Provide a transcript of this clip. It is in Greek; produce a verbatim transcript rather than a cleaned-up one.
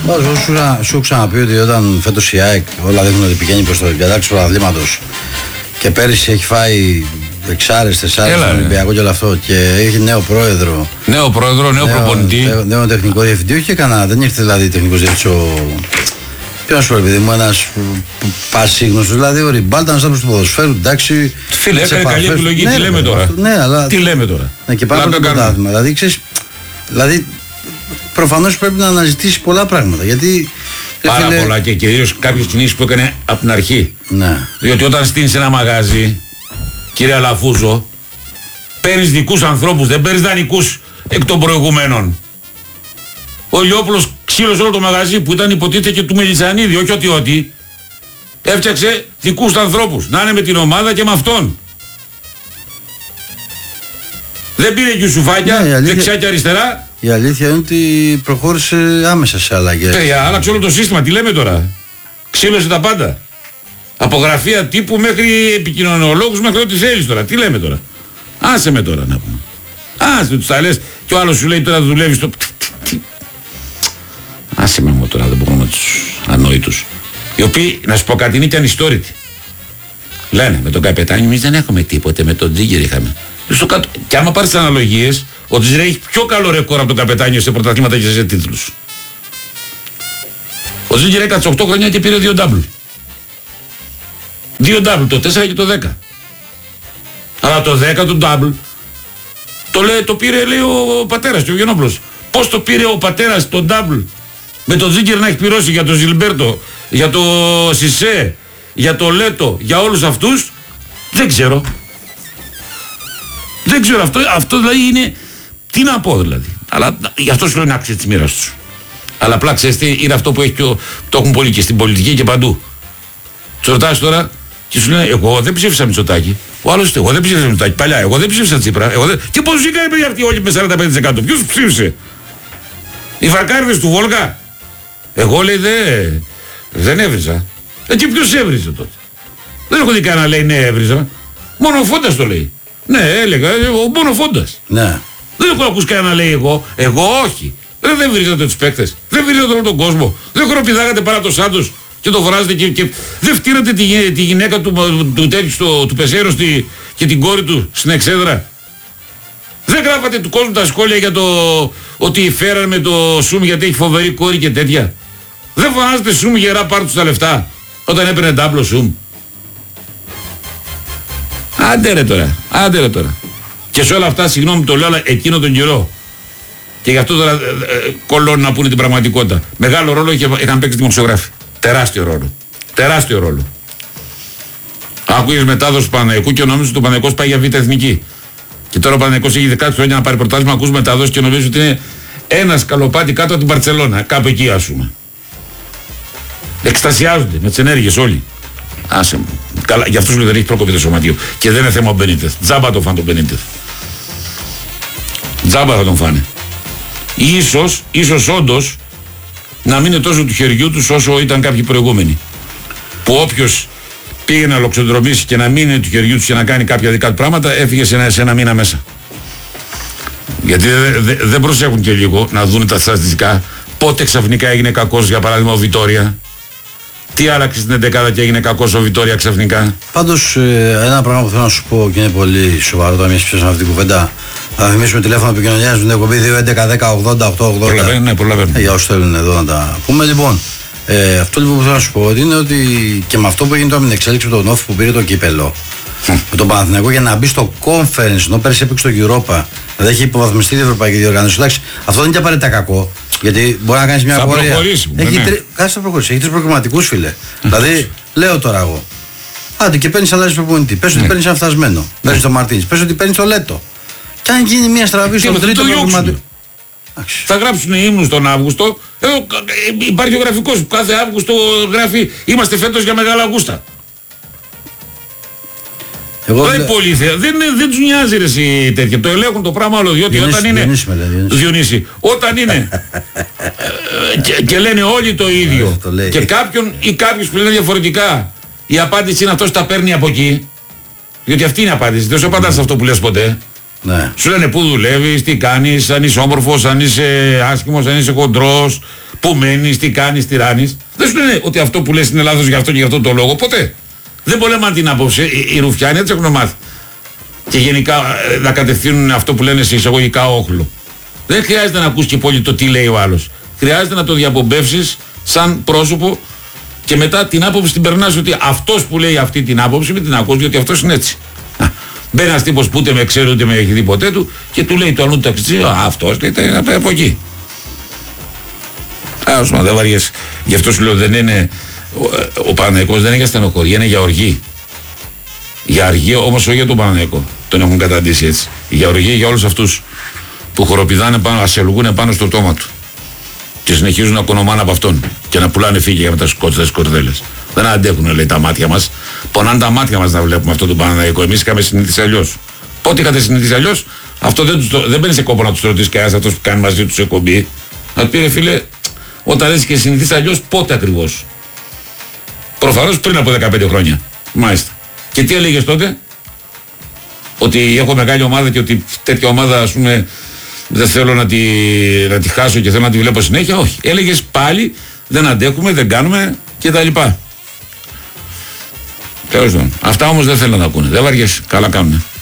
Σου έχω ξαναπεί ότι όταν φέτος η ΑΕΚ όλα δείχνουν ότι πηγαίνει προς το κατάξυση του πρωταθλήματος και πέρυσι έχει φάει εξάρες, τεσσάρες στον Ολυμπιακό και όλο αυτό και έχει νέο πρόεδρο. Νέο πρόεδρο, νέο, νέο προπονητή. Νέο, νέο τεχνικό διευθυντή, όχι και κανένα, δεν ήρθε δηλαδή τεχνικός διευθυντής ο. Ποιο να σου πω, παιδί μου, ένα πασίγνωστο, δηλαδή ο Ριμπάλτα, ένα άνθρωπο του ποδοσφαίρου, εντάξει. Φίλε, έκανε καλή επιλογή, ναι, τι λέμε τώρα. Αυτό, ναι, αλλά. Τι λέμε τώρα. Ναι, και πάρα πολύ πρωτάθλημα. Δηλαδή, ξέρεις, δηλαδή προφανώς πρέπει να αναζητήσει πολλά πράγματα. Γιατί. Πάρα φίλε... πολλά και κυρίως κάποιες κινήσεις που έκανε από την αρχή. Ναι. Διότι όταν στείνεις ένα μαγάζι, κύριε Αλαφούζο, παίρνεις δικούς ανθρώπους, δεν παίρνεις δανεικούς εκ των προηγουμένων. Ο Ηλιόπουλος ξύλωσε όλο το μαγαζί που ήταν υποτίθεται και του Μελισσανίδη, όχι ότι ότι. Έφτιαξε δικούς ανθρώπους, να είναι με την ομάδα και με αυτόν. Δεν πήρε και σουφάκια, ναι, δεξιά και αριστερά. Η αλήθεια είναι ότι προχώρησε άμεσα σε αλλαγές. Ε, άλλαξε όλο το σύστημα, τι λέμε τώρα. Ξύλωσε τα πάντα. Από γραφεία τύπου μέχρι επικοινωνιολόγους, μέχρι ό,τι θέλεις τώρα. Τι λέμε τώρα. Άσε με τώρα να πούμε. Άσε τους τα λες και ο άλλος σου λέει τώρα δουλεύεις στο... Άσε με μου τώρα, δεν μπορούμε να τους ανόητους. Οι οποίοι, να σου πω κάτι, είναι και ανιστόρητοι. Λένε με τον Καπετάνιο, εμείς δεν έχουμε τίποτε, με τον Τζίγκερ είχαμε. Στο κάτω. Και άμα πάρεις τις αναλογίες, ο Τζίγκερ έχει πιο καλό ρεκόρ από τον Καπετάνιο σε πρωταθλήματα και σε τίτλους. Ο Τζίγκερ έκατσε οκτώ χρόνια και πήρε δύο ντάμπλ. Δύο ντάμπλ, το τέσσερα και το δέκα. Αλλά το δέκα το ντάμπλ το, λέει, το πήρε, λέει, ο πατέρας του, ο Γενόπλος. Πώς το πήρε ο πατέρας το ντάμπλ με τον Τζίγκερ να έχει πληρώσει για τον Ζιλμπέρτο, για το Σισέ, για το Λέτο, για όλους αυτούς, δεν ξέρω. Δεν ξέρω, αυτό, αυτό δηλαδή είναι, τι να πω δηλαδή. Αλλά γι' αυτό σου λέω είναι άξιο της μοίρας τους. Αλλά απλά ξέρεις τι, είναι αυτό που έχει και ο, το έχουν πολύ και στην πολιτική και παντού. Τους ρωτάς τώρα και σου λένε, εγώ δεν ψήφισα Μητσοτάκη. Ο άλλος, εγώ δεν ψήφισα Μητσοτάκη. Παλιά, εγώ δεν ψήφισα Τσίπρα. Εγώ δεν... Και πώς βγήκανε παιδιά αυτοί όλοι με σαράντα πέντε τοις εκατό. Ποιος ψήφισε? Οι φαρκάριδες του Βόλγα. Εγώ λέει δεν, δεν έβριζα. Ε, και ποιος έβριζε τότε? Δεν έχω δει κανένα να λέει ναι έβριζα. Μόνο ο Φόντας το λέει. Ναι, έλεγα, μόνο ο Φόντας. Ναι. Δεν έχω ακούσει κανένα να λέει εγώ. Εγώ όχι. Δεν, δεν βρίζατε τους παίκτες. Δεν βρίζατε όλο τον κόσμο. Δεν χοροπηδάγατε παρά το Σάντος και το βράζετε και, και δεν φτύρατε τη, τη γυναίκα του, του, του, του Πεσέρο στη, και την κόρη του στην εξέδρα. Δεν γράφατε του κόσμου τα σχόλια για το ότι φέρανε με το Σουμ γιατί έχει φοβερή κόρη και τέτοια. Δεν φωνάζετε Σουμ γερά, πάρ' τους τα λεφτά όταν έπαιρνε ντάμπλο Σουμ. Άντε ρε τώρα, άντε ρε τώρα. Και σε όλα αυτά, συγγνώμη το λέω, αλλά εκείνο τον καιρό. Και γι' αυτό τώρα ε, ε, κολλώνουν να πούνε την πραγματικότητα. Μεγάλο ρόλο είχε, είχαν παίξει δημοσιογράφοι. Τεράστιο ρόλο. Τεράστιο ρόλο. Άκουγες μετάδοση του Παναθηναϊκού και νομίζω ότι το Παναθηναϊκός πάει για β' εθνική. Και τώρα ο Παναθηναϊκός έχει δεκαέξι χρόνια να πάρει πρωτάθλημα, ακούς μετάδοση και νομίζω ότι είναι ένα σκαλοπάτι κάτω από την Μπαρτσελώνα. Κάπου εκεί, ας πούμε. Εκστασιάζονται με τις ενέργειες όλοι. Άσε μου. Καλά, για αυτούς δεν έχει προκοπεί το σωματείο. Και δεν είναι θέμα ο Μπενίτεθ. Τζάμπα το φάνε τον Μπενίτεθ. Τζάμπα θα τον φάνε. Ίσως, ίσως όντως να μην είναι τόσο του χεριού τους όσο ήταν κάποιοι προηγούμενοι. Που όποιος πήγε να λοξοδρομήσει και να μην είναι του χεριού τους και να κάνει κάποια δικά του πράγματα, έφυγε σε ένα, σε ένα μήνα μέσα. Γιατί δεν δε, δε προσέχουν και λίγο να δουν τα στατιστικά. Πότε ξαφνικά έγινε κακός, για παράδειγμα, ο Βιτόρια. Τι άλλαξε στην εντεκάδα και έγινε κακός ο Βιτόρια ξαφνικά. Πάντως, ε, ένα πράγμα που θέλω να σου πω και είναι πολύ σοβαρό όταν πιάσαμε αυτή την κουβέντα. Θα θυμίσουμε τηλέφωνο επικοινωνίας με την εκπομπή δύο έντεκα δέκα ογδόντα οκτώ ογδόντα. Προλαβαίνουν, ναι, προλαβαίνουν. Ε, για όσους θέλουν εδώ να τα πούμε. Λοιπόν, ε, αυτό λοιπόν που θέλω να σου πω είναι ότι και με αυτό που έγινε τώρα με την εξέλιξη με τον Όφη που πήρε το κύπελο mm. με τον Παναθηναϊκό για να μπει στο conference, ενώ πέρυσι έπαιξε στο Europa, δηλαδή έχει υποβαθμιστεί η Ευρωπαϊκή Διοργάνωση. Εντάξει, αυτό δεν είναι και απαραίτητα κακό. Γιατί μπορεί να κάνει μια πορεία. Έχει τρει ναι. προγραμματικούς, φίλε. Mm. Δηλαδή, λέω τώρα εγώ. Άντε και παίρνει αλλάζει προπονητή. Πες ότι mm. παίρνει ένα φτασμένο. Mm. Παίρνει το Μαρτίνς. Πες ότι παίρνει το Λέτο. Και αν γίνει μια στραβή στο τρίτο προγραμματικό. Θα γράψουν ύμνους τον Αύγουστο. Εδώ υπάρχει ο γραφικός που κάθε Αύγουστο γράφει είμαστε φέτος για Μεγάλα Αυγούστα. Εγώ δεν, δε... πολύ, δεν, δεν τους νοιάζει ρε εσύ τέτοια. Το ελέγχουν το πράγμα όλο διότι Διονύση, όταν είναι Διονύση, Διονύση. Διονύση, όταν είναι και, και λένε όλοι το ίδιο και κάποιον ή κάποιους που λένε διαφορετικά η απάντηση είναι αυτός τα παίρνει από εκεί διότι αυτή είναι η απάντηση. Δεν σου απαντάς αυτό που λες ποτέ. Ναι. Σου λένε πού δουλεύεις, τι κάνεις, αν είσαι όμορφος, αν είσαι άσχημος, αν είσαι χοντρός, πού μένεις, τι κάνεις, τι ράνεις. Δεν σου λένε ότι αυτό που λες είναι λάθος για αυτό και για αυτό το λόγο. Ποτέ. Δεν πολέμαν την άποψη. Οι, οι ρουφιάνοι έτσι έχουν μάθει. Και γενικά να κατευθύνουν αυτό που λένε σε εισαγωγικά όχλο. Δεν χρειάζεται να ακούς και πολύ το τι λέει ο άλλος. Χρειάζεται να το διαπομπεύσεις σαν πρόσωπο και μετά την άποψη την περνάς ότι αυτός που λέει αυτή την άποψη με την ακούς, γιατί αυτός είναι έτσι. Μπαίνει ένας τύπος που ούτε με ξέρει ούτε με έχει δει ποτέ του και του λέει το αλλού ταξιτζή, αυτός λέει από εκεί. Ας μα δεν βαριέσαι. Γι' αυτό σου λέω δεν είναι. Ο, ο Παναθηναϊκός δεν είναι για στενοχωρία, είναι για οργή. Για αργία όμως όχι για τον Παναθηναϊκό. Τον έχουν καταντήσει έτσι. Για οργή για όλους αυτούς που χοροπηδάνε πάνω, ασελγούν πάνω στο πτώμα του. Και συνεχίζουν να κονομάνε από αυτόν. Και να πουλάνε φύγια με τα σκότσα τις κορδέλες. Δεν αντέχουν λέει τα μάτια μας. Πονάνε τα μάτια μας να βλέπουμε αυτό τον Παναθηναϊκό. Εμείς είχαμε συνηθίσει αλλιώς. Πότε είχατε συνηθίσει αλλιώς, αυτό δεν, τους, δεν μπαίνει σε κόπο να του ρωτήσει κανένας αυτός που κάνει μαζί του εκπομπή. Να του πει φίλε, όταν έτσι και συνηθίσει αλλιώς, πότε ακριβώς. Προφανώς πριν από δεκαπέντε χρόνια. Μάλιστα. Και τι έλεγες τότε? Ότι έχω μεγάλη ομάδα και ότι τέτοια ομάδα, ας πούμε, δεν θέλω να τη, να τη χάσω και θέλω να τη βλέπω συνέχεια. Όχι. Έλεγες πάλι δεν αντέχουμε, δεν κάνουμε κτλ. Τέλος πάντων. Αυτά όμως δεν θέλω να ακούνε. Δεν βαριέσαι. Καλά κάνουνε.